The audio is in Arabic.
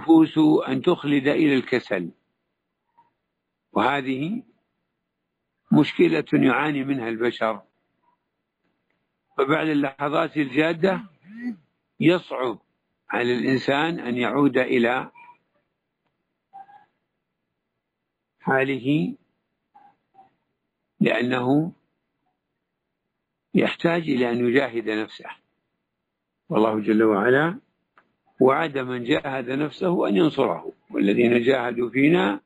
النفوس أن تخلد إلى الكسل، وهذه مشكلة يعاني منها البشر، فبعد اللحظات الجادة يصعب على الإنسان أن يعود إلى حاله، لأنه يحتاج إلى أن يجاهد نفسه، والله جل وعلا وعد من جاهد نفسه أن ينصره، والذين جاهدوا فينا